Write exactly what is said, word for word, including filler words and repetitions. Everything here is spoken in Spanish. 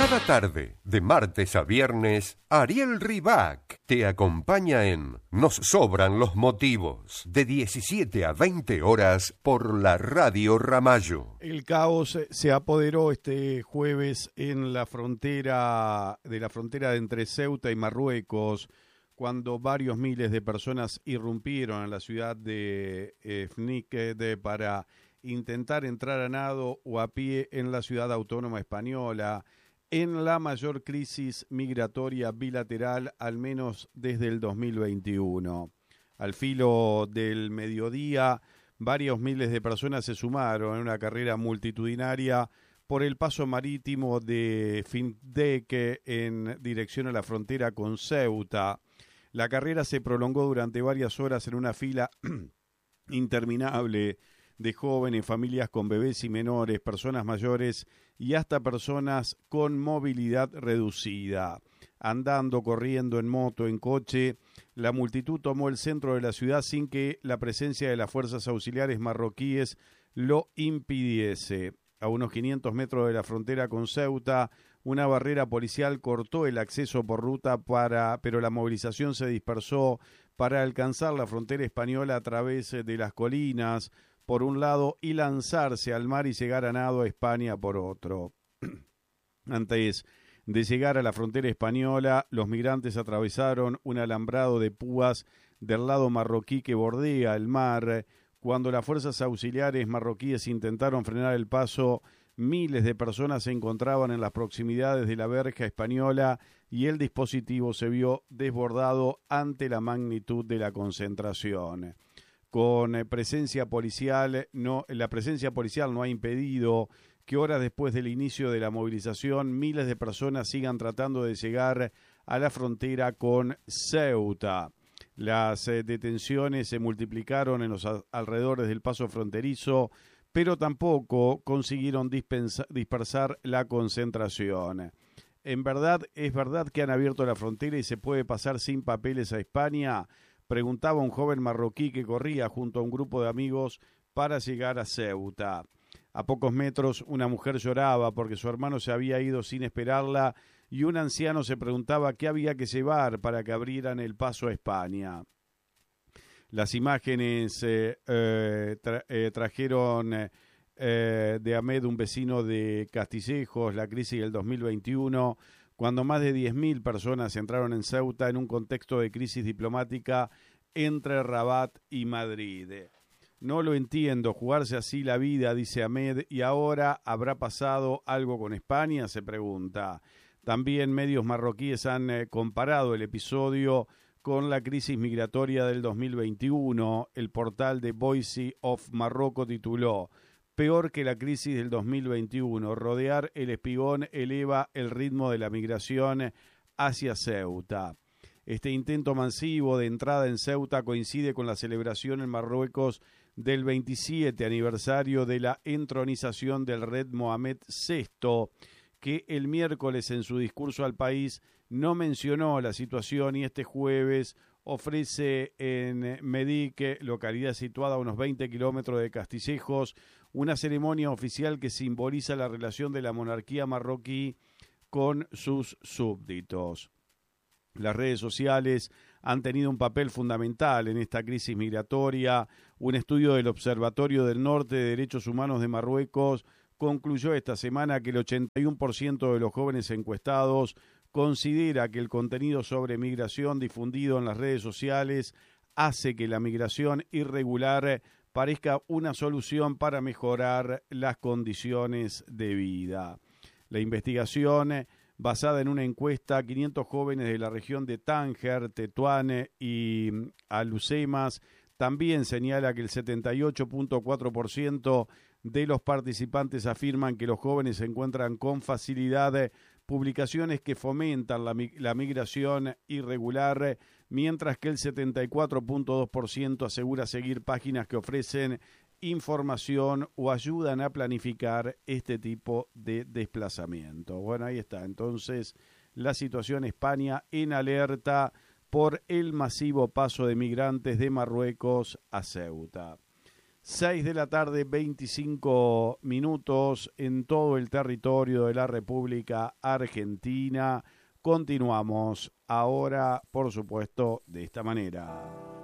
Cada tarde, de martes a viernes, Ariel Ribac te acompaña en Nos sobran los motivos, de diecisiete a veinte horas por la Radio Ramallo. El caos se apoderó este jueves en la frontera de la frontera de entre Ceuta y Marruecos, cuando varios miles de personas irrumpieron en la ciudad de Fniquet para intentar entrar a nado o a pie en la ciudad autónoma española, en la mayor crisis migratoria bilateral, al menos desde el dos mil veintiuno. Al filo del mediodía, varios miles de personas se sumaron en una carrera multitudinaria por el paso marítimo de Fniquet en dirección a la frontera con Ceuta. La carrera se prolongó durante varias horas en una fila interminable de jóvenes, familias con bebés y menores, personas mayores y hasta personas con movilidad reducida. Andando, corriendo, en moto, en coche, la multitud tomó el centro de la ciudad sin que la presencia de las fuerzas auxiliares marroquíes lo impidiese. A unos quinientos metros de la frontera con Ceuta, una barrera policial cortó el acceso por ruta, para, pero la movilización se dispersó para alcanzar la frontera española a través de las colinas, por un lado, y lanzarse al mar y llegar a nado a España por otro. Antes de llegar a la frontera española, los migrantes atravesaron un alambrado de púas del lado marroquí que bordea el mar. Cuando las fuerzas auxiliares marroquíes intentaron frenar el paso, miles de personas se encontraban en las proximidades de la verja española y el dispositivo se vio desbordado ante la magnitud de la concentración. Con presencia policial, no, la presencia policial no ha impedido que horas después del inicio de la movilización, miles de personas sigan tratando de llegar a la frontera con Ceuta. Las eh, detenciones se multiplicaron en los a- alrededores del paso fronterizo, pero tampoco consiguieron dispensa- dispersar la concentración. En verdad, ¿es verdad que han abierto la frontera y se puede pasar sin papeles a España?, preguntaba un joven marroquí que corría junto a un grupo de amigos para llegar a Ceuta. A pocos metros, una mujer lloraba porque su hermano se había ido sin esperarla y un anciano se preguntaba qué había que llevar para que abrieran el paso a España. Las imágenes eh, eh, tra- eh, trajeron eh, de Ahmed, un vecino de Castillejos, la crisis del dos mil veintiuno, cuando más de diez mil personas entraron en Ceuta en un contexto de crisis diplomática entre Rabat y Madrid. No lo entiendo, jugarse así la vida, dice Ahmed, y ahora ¿habrá pasado algo con España?, se pregunta. También medios marroquíes han eh, comparado el episodio con la crisis migratoria del dos mil veintiuno. El portal de Voice of Marroco tituló: peor que la crisis del dos mil veintiuno, rodear el espigón eleva el ritmo de la migración hacia Ceuta. Este intento masivo de entrada en Ceuta coincide con la celebración en Marruecos del veintisiete aniversario de la entronización del rey Mohamed sexto, que el miércoles en su discurso al país no mencionó la situación y este jueves ofrece en Medique, localidad situada a unos veinte kilómetros de Castillejos, una ceremonia oficial que simboliza la relación de la monarquía marroquí con sus súbditos. Las redes sociales han tenido un papel fundamental en esta crisis migratoria. Un estudio del Observatorio del Norte de Derechos Humanos de Marruecos concluyó esta semana que el ochenta y uno por ciento de los jóvenes encuestados considera que el contenido sobre migración difundido en las redes sociales hace que la migración irregular parezca una solución para mejorar las condiciones de vida. La investigación, basada en una encuesta a quinientos jóvenes de la región de Tánger, Tetuán y Alhucemas, también señala que el setenta y ocho punto cuatro por ciento de los participantes afirman que los jóvenes encuentran con facilidad publicaciones que fomentan la, la migración irregular, mientras que el setenta y cuatro punto dos por ciento asegura seguir páginas que ofrecen información o ayudan a planificar este tipo de desplazamiento. Bueno, ahí está. Entonces, la situación España en alerta por el masivo paso de migrantes de Marruecos a Ceuta. seis de la tarde, veinticinco minutos en todo el territorio de la República Argentina. Continuamos ahora, por supuesto, de esta manera.